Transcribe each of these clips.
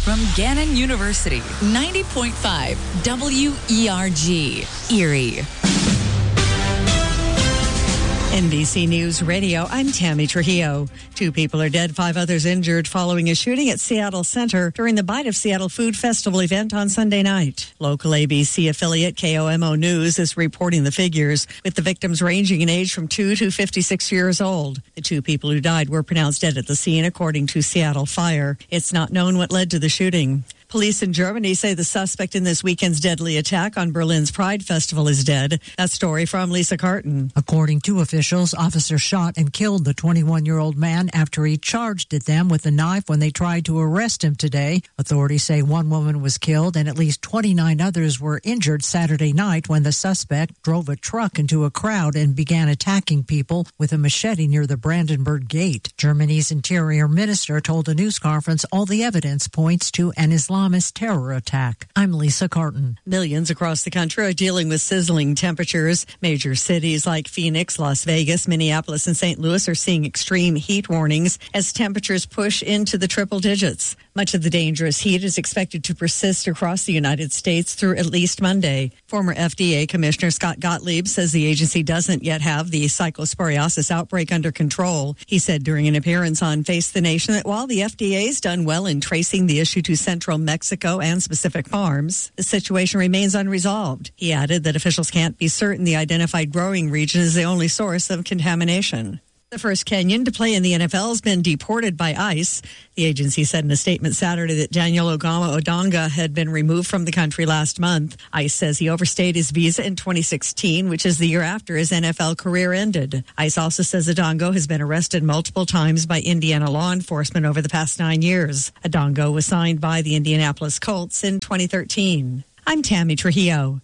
from Gannon University. 90.5 WERG, Erie. NBC News Radio, I'm Tammy Trujillo. 2 people are dead, 5 others injured following a shooting at Seattle Center during the Bite of Seattle Food Festival event on Sunday night. Local ABC affiliate KOMO News is reporting the figures, with the victims ranging in age from 2 to 56 years old. The 2 people who died were pronounced dead at the scene, according to Seattle Fire. It's not known what led to the shooting. Police in Germany say the suspect in this weekend's deadly attack on Berlin's Pride Festival is dead. That story from Lisa Carton. According to officials, officers shot and killed the 21-year-old man after he charged at them with a knife when they tried to arrest him today. Authorities say 1 woman was killed and at least 29 others were injured Saturday night when the suspect drove a truck into a crowd and began attacking people with a machete near the Brandenburg Gate. Germany's interior minister told a news conference all the evidence points to an Islamist terror attack. I'm Lisa Carton. Millions across the country are dealing with sizzling temperatures. Major cities like Phoenix, Las Vegas, Minneapolis, and St. Louis are seeing extreme heat warnings as temperatures push into the triple digits. Much of the dangerous heat is expected to persist across the United States through at least Monday. Former FDA Commissioner Scott Gottlieb says the agency doesn't yet have the cyclosporiosis outbreak under control. He said during an appearance on Face the Nation that while the FDA's done well in tracing the issue to central Mexico and specific farms, the situation remains unresolved. He added that officials can't be certain the identified growing region is the only source of contamination. The first Kenyan to play in the NFL has been deported by ICE. The agency said in a statement Saturday that Daniel Ogama Odonga had been removed from the country last month. ICE says he overstayed his visa in 2016, which is the year after his NFL career ended. ICE also says Odongo has been arrested multiple times by Indiana law enforcement over the past 9 years. Odongo was signed by the Indianapolis Colts in 2013. I'm Tammy Trujillo.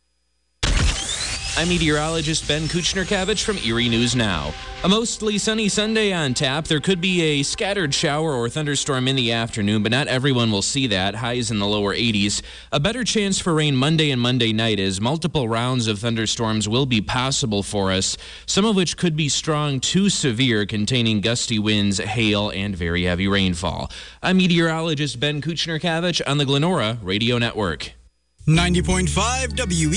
I'm meteorologist Ben Kuchner-Kavich from Erie News Now. A mostly sunny Sunday on tap. There could be a scattered shower or thunderstorm in the afternoon, but not everyone will see that. Highs in the lower 80s. A better chance for rain Monday and Monday night as multiple rounds of thunderstorms will be possible for us, some of which could be strong to severe, containing gusty winds, hail, and very heavy rainfall. I'm meteorologist Ben Kuchner-Kavich on the Glenora Radio Network. 90.5 WE.